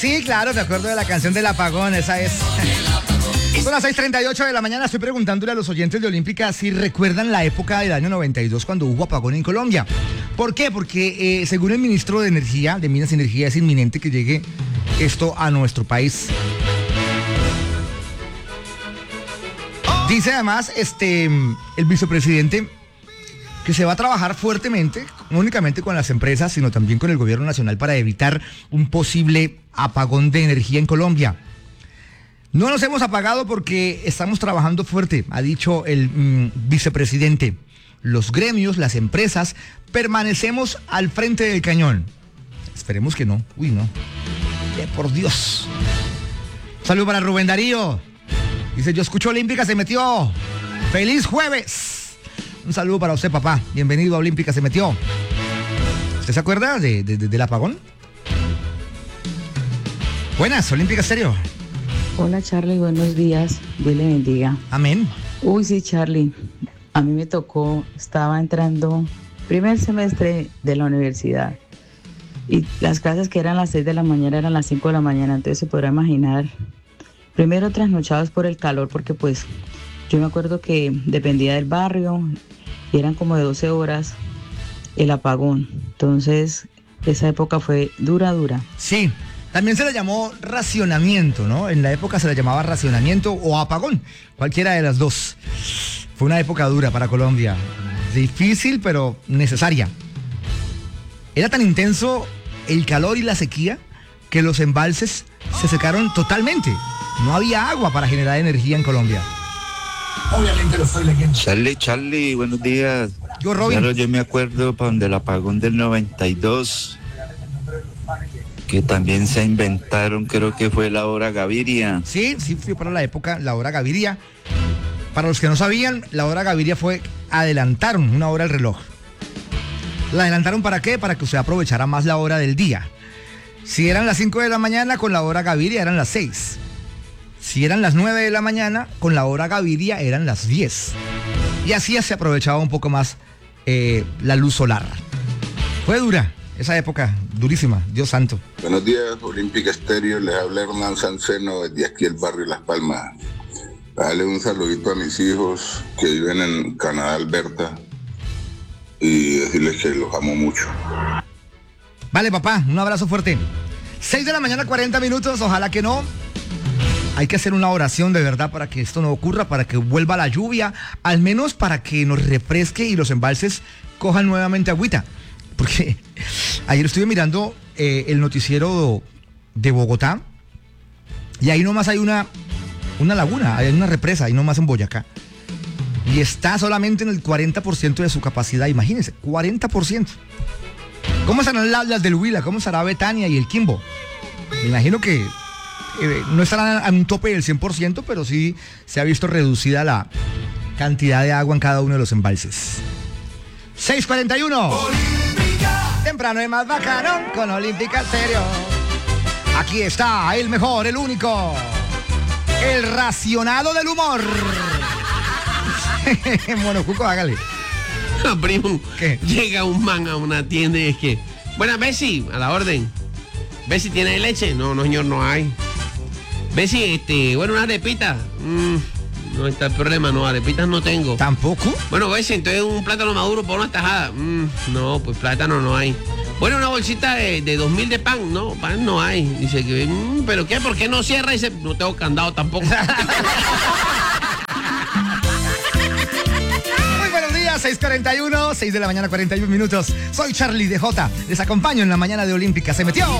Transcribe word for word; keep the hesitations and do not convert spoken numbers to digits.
Sí, claro, me acuerdo de la canción del apagón, esa es. Son las seis treinta y ocho de la mañana, estoy preguntándole a los oyentes de Olímpica si recuerdan la época del año noventa y dos cuando hubo apagón en Colombia. ¿Por qué? Porque eh, según el ministro de Energía, de Minas y Energía, es inminente que llegue esto a nuestro país. Dice además este, el vicepresidente que se va a trabajar fuertemente, no únicamente con las empresas, sino también con el gobierno nacional para evitar un posible apagón de energía en Colombia. No nos hemos apagado porque estamos trabajando fuerte, ha dicho el mm, vicepresidente. Los gremios, las empresas, permanecemos al frente del cañón. Esperemos que no. Uy, no. Eh, por Dios. Saludo para Rubén Darío. Dice, yo escucho Olímpica, se metió. ¡Feliz jueves! Un saludo para usted, papá. Bienvenido a Olímpica, se metió. ¿Usted se acuerda de, de, de, del apagón? Buenas, Olímpica Estéreo. Hola Charlie, buenos días, Dios le bendiga. Amén. Uy, sí, Charlie, a mí me tocó, estaba entrando primer semestre de la universidad y las clases que eran las seis de la mañana eran las cinco de la mañana, entonces se podrá imaginar, primero trasnochados por el calor, porque pues yo me acuerdo que dependía del barrio y eran como de doce horas el apagón, entonces esa época fue dura, dura. Sí. También se le llamó racionamiento, ¿no? En la época se le llamaba racionamiento o apagón, cualquiera de las dos. Fue una época dura para Colombia, difícil pero necesaria. Era tan intenso el calor y la sequía que los embalses se secaron totalmente. No había agua para generar energía en Colombia. Obviamente lo estoy leyendo. Charlie, Charlie, buenos días. Yo, Robin. Claro, yo me acuerdo para donde el apagón del noventa y dos... que también se inventaron, creo que fue la hora Gaviria. Sí, sí, fue para la época, la hora Gaviria. Para los que no sabían, la hora Gaviria fue, adelantaron una hora el reloj. ¿La adelantaron para qué? Para que usted aprovechara más la hora del día. Si eran las cinco de la mañana, con la hora Gaviria eran las seis. Si eran las nueve de la mañana, con la hora Gaviria eran las diez. Y así se aprovechaba un poco más eh, la luz solar. Fue dura. Esa época, durísima, Dios santo. Buenos días, Olímpica Estéreo, les habla Hernán Sanceno desde aquí el barrio Las Palmas. Dale un saludito a mis hijos que viven en Canadá, Alberta, y decirles que los amo mucho. Vale, papá, un abrazo fuerte. seis de la mañana, cuarenta minutos, ojalá que no. Hay que hacer una oración de verdad para que esto no ocurra, para que vuelva la lluvia, al menos para que nos refresque y los embalses cojan nuevamente agüita. Porque ayer estuve mirando eh, el noticiero de Bogotá y ahí nomás hay una, una laguna, hay una represa, ahí nomás en Boyacá. Y está solamente en el cuarenta por ciento de su capacidad, imagínense, cuarenta por ciento. ¿Cómo estarán las, las del Huila? ¿Cómo estará Betania y el Quimbo? Me imagino que eh, no estarán a un tope del cien por ciento, pero sí se ha visto reducida la cantidad de agua en cada uno de los embalses. seis cuarenta y uno. Temprano y más bacano con Olímpica Estéreo. Aquí está el mejor, el único, el racionado del humor. Monocuco, hágale. No, primo, ¿qué? Llega un man a una tienda y es que, buena Bessie, a la orden. Bessie, ¿tiene leche? No, no señor, no hay. Bessie, este, bueno, una arepita. Mm, no está el problema, no, arepitas no tengo. ¿Tampoco? Bueno, Bessie, entonces un plátano maduro por una tajada. Mm, no, pues plátano no hay. Bueno, una bolsita de, de dos mil de pan. No, pan no hay. Dice que, mm, ¿pero qué? ¿Por qué no cierra? Dice, no tengo candado tampoco. seis cuarenta y uno, seis de la mañana, cuarenta y uno minutos. Soy Charlie D J. Les acompaño en la mañana de Olímpica. Se metió.